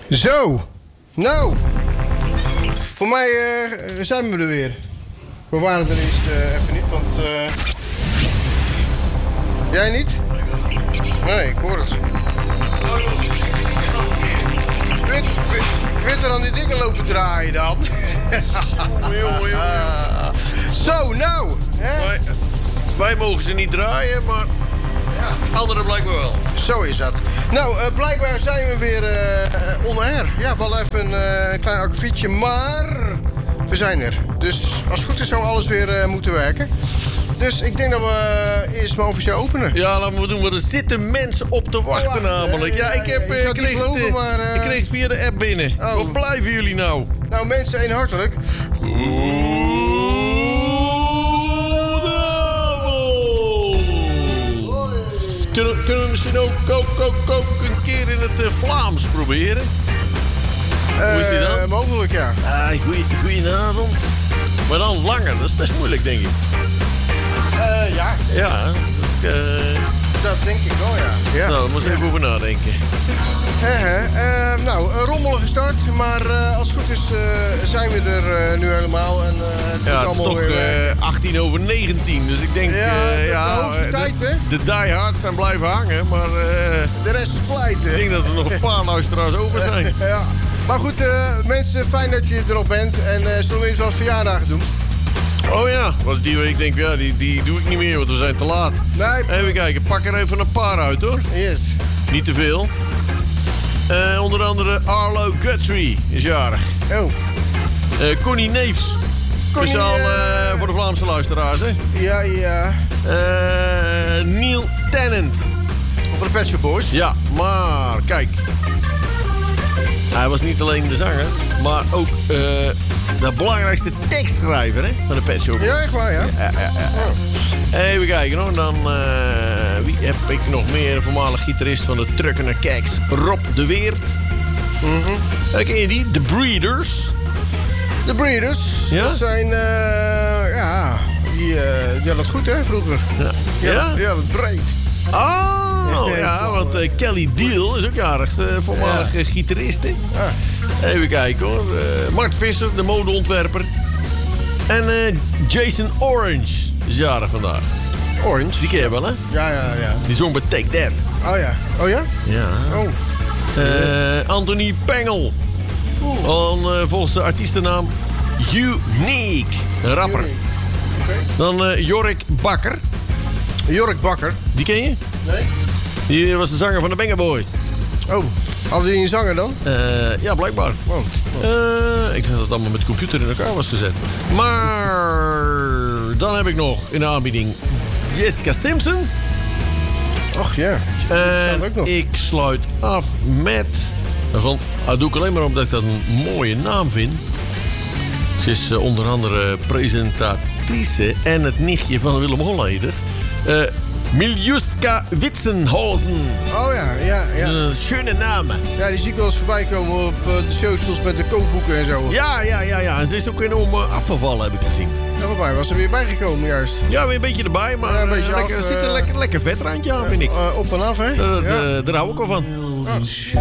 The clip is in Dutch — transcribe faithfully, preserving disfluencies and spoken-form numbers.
Zo, nou. Voor mij uh, zijn we er weer. We waren er eerst uh, even niet, want... Uh... Jij niet? Nee, ik hoor het. Weet, weet, weet er aan die dingen lopen draaien dan? Jongen, jongen, jongen. Zo, nou. Hè? Wij, wij mogen ze niet draaien, maar ja, anderen blijkbaar wel. Zo is dat. Nou, uh, blijkbaar zijn we weer uh, on air. Ja, wel even een uh, klein akkefietje, maar we zijn er. Dus als het goed is zou alles weer uh, moeten werken. Dus ik denk dat we uh, eerst maar officieel openen. Ja, laten we doen, want er zitten mensen op te wachten oh, namelijk. Ja, ik, heb, ja, uh, ik, kreeg geloven, het, uh, maar, uh... ik kreeg het via de app binnen. Oh. Wat blijven jullie nou? Nou mensen, één hartelijk. Kunnen, kunnen we misschien ook, ook, ook, ook een keer in het uh, Vlaams proberen? Uh, Hoe is die dan? Mogelijk, ja. Ah, goeie, goedenavond. Maar dan langer, dat is best moeilijk, denk ik. Uh, ja. Ja, uh, dat denk ik wel, ja. ja. Nou, daar moet ik ja. even over nadenken. He, he. Uh, nou, een rommelige start, maar uh, als het goed is uh, zijn we er uh, nu helemaal. En, uh, het ja, het is allemaal toch weer, uh, achttien over negentien, dus ik denk... Ja, uh, de, ja, de hoogste de, tijd, hè? De diehards zijn blijven hangen, maar... Uh, de rest is pleiten. Ik denk dat er nog een paar luisteraars over zijn. Ja. Maar goed, uh, mensen, fijn dat je erop bent. En uh, zullen we eens wat verjaardagen doen? Oh ja, was die week, ik denk, ja, die, die doe ik niet meer, want we zijn te laat. Nee. Even kijken, pak er even een paar uit, hoor. Yes. Niet te veel. Uh, onder andere Arlo Guthrie is jarig. Oh. Uh, Connie Neefs. Connie, Speciaal uh, uh... voor de Vlaamse luisteraars, hè? Ja, ja. Uh, Neil Tennant. Voor de Pet Shop Boys. Ja, maar kijk. Hij was niet alleen de zanger, maar ook uh, de belangrijkste tekstschrijver, hè, van de Pet Shop Boys. Ja, echt waar, ja. ja, ja, ja. Oh. Even kijken hoor, dan uh, wie heb ik nog meer? Een voormalig gitarist van de Truckener Keks, Rob de Weert. Mm-hmm. Uh, ken je die? The Breeders. De Breeders, ja? Dat zijn, uh, ja, die, uh, die hadden het goed, hè, vroeger. Ja? Ja, Ja, die hadden het breed. Oh, ja, ja want uh, Kelly Deal is ook jarig, uh, voormalig ja. gitarist, hè? Ah. Even kijken hoor. Uh, Mart Visser, de modeontwerper. En uh, Jason Orange is jarig vandaag. Orange? Die ken je wel, hè? Ja, ja, ja. Die zong bij Take That. Oh ja. Oh ja? Ja. Oh. Uh, Anthony Pengel. Al, uh, volgens de artiestennaam Unique. Een rapper. Unique. Okay. Dan uh, Jorik Bakker. Jorik Bakker? Die ken je? Nee. Die was de zanger van de Banger Boys. Oh, hadden die een zanger dan? Uh, ja, blijkbaar. Oh. Oh. Uh, ik dacht dat het allemaal met de computer in elkaar was gezet. Maar dan heb ik nog in de aanbieding Jessica Simpson. Ach ja, En ook nog. ik sluit af met... Van, dat doe ik alleen maar omdat ik dat een mooie naam vind. Ze is uh, onder andere presentatrice en het nichtje van Willem Holleder. Uh, Miljuska Witsenhausen. Oh ja, ja, ja. Uh, schöne namen. Ja, die zie ik wel eens voorbij komen op uh, de socials met de kookboeken en zo. Ja, ja, ja, ja. En ze is ook enorm uh, afgevallen, heb ik gezien. Ja, voorbij was er weer bijgekomen juist. Ja, weer een beetje erbij, maar ja, een beetje uh, af, lekker, er uh, zit een lekker, lekker vetrandje aan, vind ik. Uh, op en af, hè? Uh, ja. uh, daar hou ik wel van. Oh.